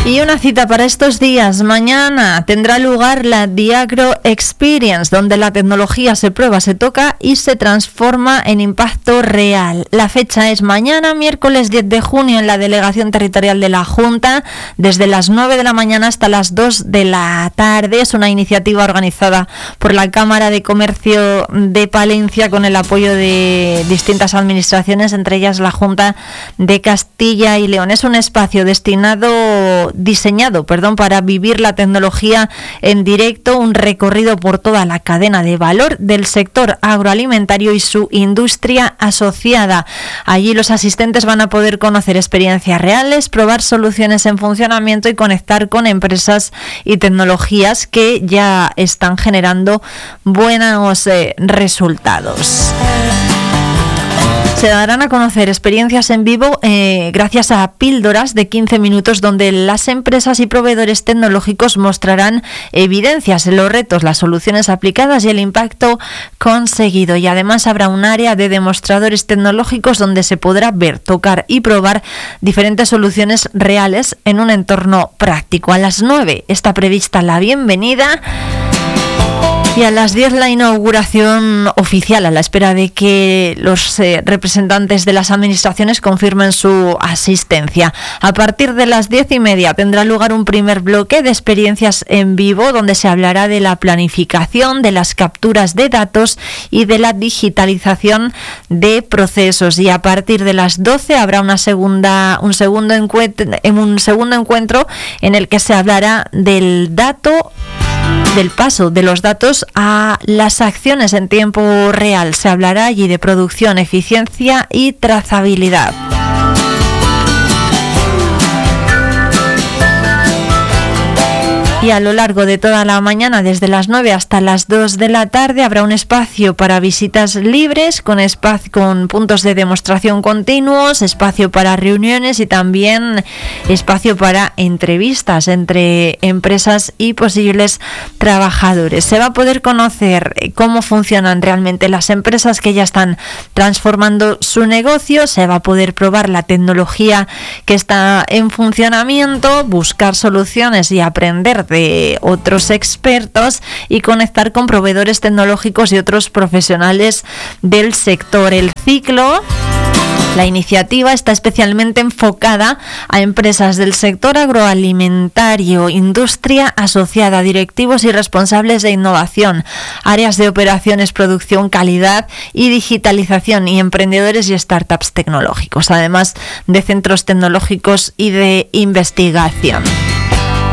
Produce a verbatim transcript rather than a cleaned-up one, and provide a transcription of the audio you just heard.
Y una cita para estos días. Mañana tendrá lugar la The Agro Experience, donde la tecnología se prueba, se toca y se transforma en impacto real. La fecha es mañana, miércoles diez de junio, en la Delegación Territorial de la Junta, desde las nueve de la mañana hasta las dos de la tarde. Es una iniciativa organizada por la Cámara de Comercio de Palencia con el apoyo de distintas administraciones, entre ellas la Junta de Castilla y León. Es un espacio destinado diseñado, perdón, para vivir la tecnología en directo, un recorrido por toda la cadena de valor del sector agroalimentario y su industria asociada. Allí los asistentes van a poder conocer experiencias reales, probar soluciones en funcionamiento y conectar con empresas y tecnologías que ya están generando buenos eh, resultados. Se darán a conocer experiencias en vivo eh, gracias a píldoras de quince minutos, donde las empresas y proveedores tecnológicos mostrarán evidencias, los retos, las soluciones aplicadas y el impacto conseguido. Y además habrá un área de demostradores tecnológicos donde se podrá ver, tocar y probar diferentes soluciones reales en un entorno práctico. A las nueve está prevista la bienvenida. Y a las diez la inauguración oficial, a la espera de que los eh, representantes de las administraciones confirmen su asistencia. A partir de las diez y media tendrá lugar un primer bloque de experiencias en vivo, donde se hablará de la planificación, de las capturas de datos y de la digitalización de procesos. Y a partir de las doce habrá una segunda, un segundo encuentro, un segundo encuentro en el que se hablará del dato, del paso de los datos a las acciones en tiempo real. Se hablará allí de producción, eficiencia y trazabilidad. Y a lo largo de toda la mañana, desde las nueve hasta las dos de la tarde, habrá un espacio para visitas libres, con espacio, con puntos de demostración continuos, espacio para reuniones y también espacio para entrevistas entre empresas y posibles trabajadores. Se va a poder conocer cómo funcionan realmente las empresas que ya están transformando su negocio, se va a poder probar la tecnología que está en funcionamiento, buscar soluciones y aprender de otros expertos y conectar con proveedores tecnológicos y otros profesionales del sector. El ciclo, la iniciativa, está especialmente enfocada a empresas del sector agroalimentario, industria asociada, directivos y responsables de innovación, áreas de operaciones, producción, calidad y digitalización, y emprendedores y startups tecnológicos, además de centros tecnológicos y de investigación.